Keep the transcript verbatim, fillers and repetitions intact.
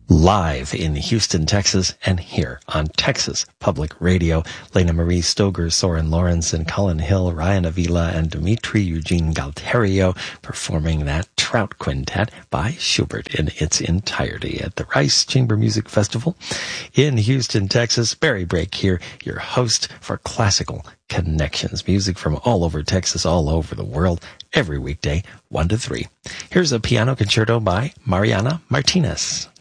Live in Houston, Texas, and here on Texas Public Radio, Lena Marie Stoger, Soren Lawrence, and Colin Hill, Ryan Avila, and Dmitri Eugene Galterio performing that Trout Quintet by Schubert in its entirety at the Rice Chamber Music Festival in Houston, Texas. Barry Brake here, your host for Classical Connections, music from all over Texas, all over the world, every weekday, one to three. Here's a piano concerto by Mariana Martinez.